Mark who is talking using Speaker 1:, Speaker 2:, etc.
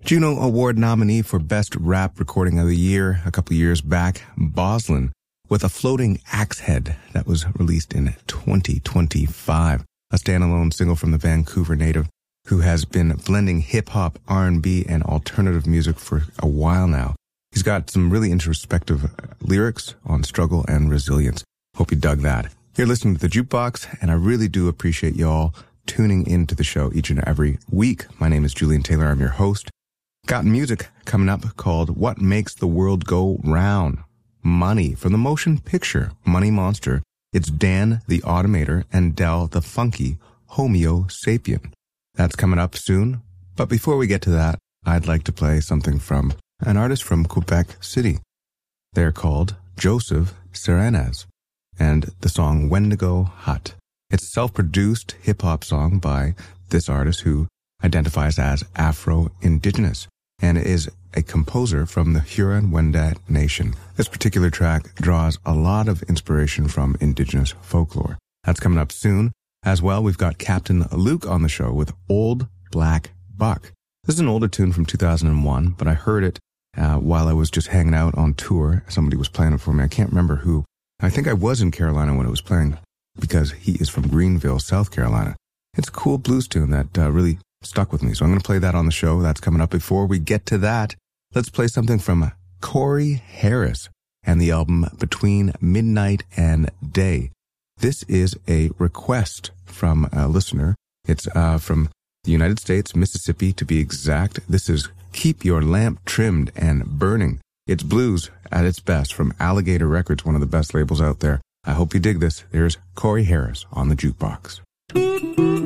Speaker 1: Juno Award nominee for Best Rap Recording of the Year a couple years back, Boslin, with a floating axe head that was released in 2025. A standalone single from the Vancouver native who has been blending hip-hop, R&B, and alternative music for a while now. He's got some really introspective lyrics on struggle and resilience. Hope you dug that. You're listening to The Jukebox, and I really do appreciate y'all tuning into the show each and every week. My name is Julian Taylor. I'm your host. Got music coming up called What Makes the World Go Round? Money from the motion picture Money Monster. It's Dan the Automator and Del the Funky Homo Sapien. That's coming up soon. But before we get to that, I'd like to play something from an artist from Quebec City. They're called Joseph Serenez and the song Wendigo Hut. It's a self-produced hip-hop song by this artist who identifies as Afro-Indigenous and is a composer from the Huron-Wendat Nation. This particular track draws a lot of inspiration from Indigenous folklore. That's coming up soon. As well, we've got Captain Luke on the show with Old Black Buck. This is an older tune from 2001, but I heard it while I was just hanging out on tour. Somebody was playing it for me. I can't remember who. I think I was in Carolina when it was playing because he is from Greenville, South Carolina. It's a cool blues tune that really stuck with me. So I'm going to play that on the show. That's coming up. Before we get to that, let's play something from Corey Harris and the album Between Midnight and Day. This is a request from a listener. It's from the United States, Mississippi to be exact. This is Keep Your Lamp Trimmed and Burning. It's blues at its best from Alligator Records, one of the best labels out there. I hope you dig this. There's Corey Harris on the Jukebox.